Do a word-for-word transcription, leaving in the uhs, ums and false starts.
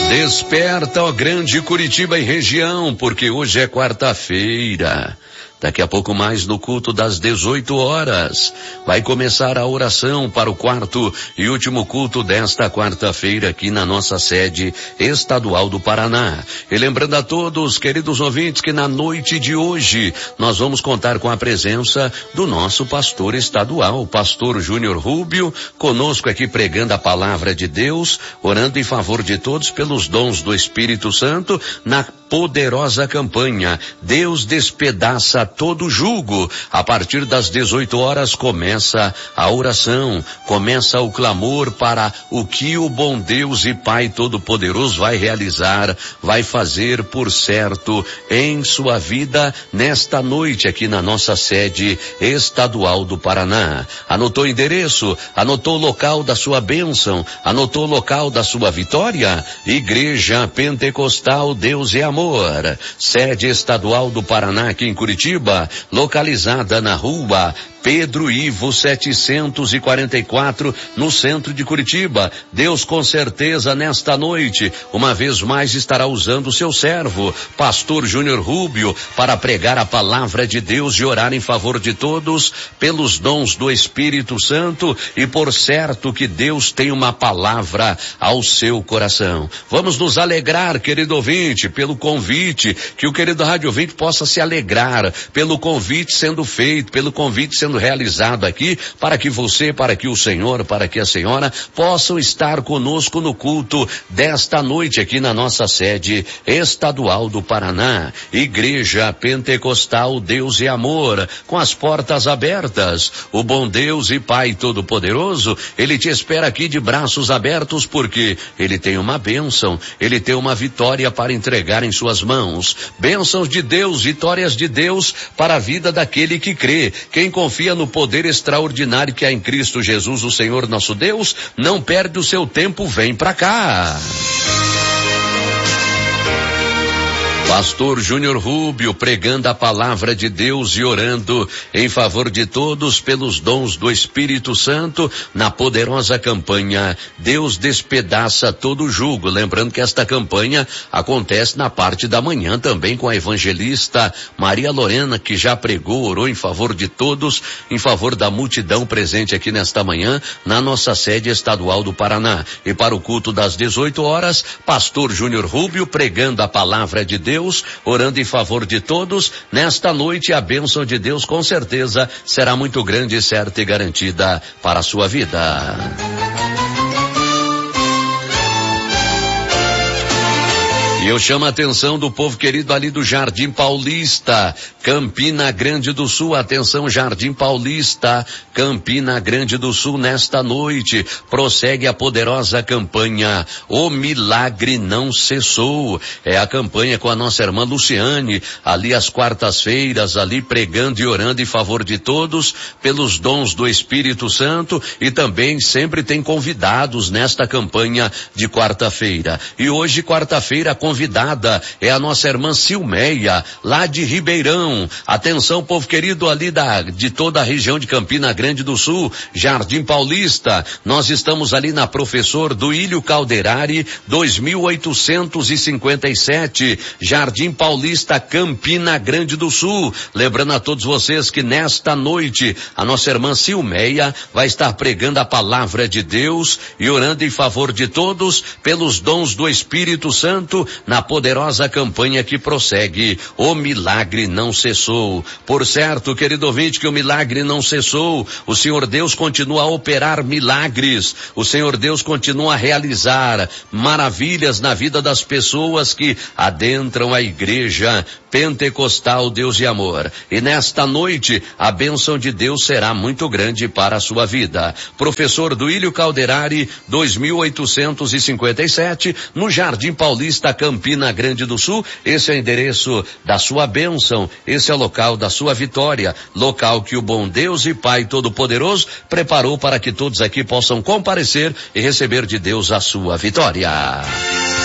Desperta, ó grande Curitiba e região, porque hoje é quarta-feira. Daqui a pouco mais no culto das dezoito horas, vai começar a oração para o quarto e último culto desta quarta-feira aqui na nossa sede estadual do Paraná. E lembrando a todos, queridos ouvintes, que na noite de hoje nós vamos contar com a presença do nosso pastor estadual, o pastor Júnior Rubio, conosco aqui pregando a palavra de Deus, orando em favor de todos pelos dons do Espírito Santo na poderosa campanha Deus Despedaça Todo Jugo. A partir das dezoito horas começa a oração, começa o clamor para o que o bom Deus e Pai Todo-Poderoso vai realizar, vai fazer por certo em sua vida nesta noite aqui na nossa sede estadual do Paraná. Anotou o endereço? Anotou o local da sua bênção? Anotou o local da sua vitória? Igreja Pentecostal Deus e Amor, sede estadual do Paraná aqui em Curitiba, localizada na rua Pedro Ivo setecentos e quarenta e quatro, no centro de Curitiba. Deus com certeza nesta noite, uma vez mais estará usando o seu servo, pastor Júnior Rubio, para pregar a palavra de Deus e orar em favor de todos pelos dons do Espírito Santo, e por certo que Deus tem uma palavra ao seu coração. Vamos nos alegrar, querido ouvinte, pelo convite, que o querido rádio ouvinte possa se alegrar pelo convite sendo feito, pelo convite sendo realizado aqui, para que você, para que o Senhor, para que a senhora possam estar conosco no culto desta noite aqui na nossa sede estadual do Paraná. Igreja Pentecostal Deus e Amor, com as portas abertas. O bom Deus e Pai Todo-Poderoso, Ele te espera aqui de braços abertos, porque Ele tem uma bênção, Ele tem uma vitória para entregar em suas mãos. Bênçãos de Deus, vitórias de Deus para a vida daquele que crê. Quem confia no poder extraordinário que há em Cristo Jesus, o Senhor nosso Deus, não perde o seu tempo, vem pra cá. Pastor Júnior Rubio pregando a palavra de Deus e orando em favor de todos pelos dons do Espírito Santo na poderosa campanha Deus Despedaça Todo Jugo. Lembrando que esta campanha acontece na parte da manhã também com a evangelista Maria Lorena, que já pregou, orou em favor de todos, em favor da multidão presente aqui nesta manhã na nossa sede estadual do Paraná. E para o culto das dezoito horas, pastor Júnior Rubio pregando a palavra de Deus, orando em favor de todos. Nesta noite a bênção de Deus com certeza será muito grande, certa e garantida para a sua vida. E eu chamo a atenção do povo querido ali do Jardim Paulista, Campina Grande do Sul. Atenção, Jardim Paulista, Campina Grande do Sul, nesta noite prossegue a poderosa campanha O Milagre Não Cessou. É a campanha com a nossa irmã Luciane, ali às quartas-feiras, ali pregando e orando em favor de todos pelos dons do Espírito Santo, e também sempre tem convidados nesta campanha de quarta-feira. E hoje, quarta-feira, convidada é a nossa irmã Silmeia, lá de Ribeirão. Atenção, povo querido ali da, de toda a região de Campina Grande do Sul, Jardim Paulista. Nós estamos ali na Professor Duílio Calderari, dois mil oitocentos e cinquenta e sete, Jardim Paulista, Campina Grande do Sul. Lembrando a todos vocês que nesta noite a nossa irmã Silmeia vai estar pregando a palavra de Deus e orando em favor de todos pelos dons do Espírito Santo na poderosa campanha que prossegue. O milagre não cessou. Por certo, querido ouvinte, que o milagre não cessou. O Senhor Deus continua a operar milagres. O Senhor Deus continua a realizar maravilhas na vida das pessoas que adentram a igreja Pentecostal Deus e Amor. E nesta noite, a bênção de Deus será muito grande para a sua vida. Professor Duílio Calderari, dois mil oitocentos e cinquenta e sete, no Jardim Paulista, Campina Grande do Sul. Esse é o endereço da sua bênção, esse é o local da sua vitória, local que o bom Deus e Pai Todo-Poderoso preparou para que todos aqui possam comparecer e receber de Deus a sua vitória.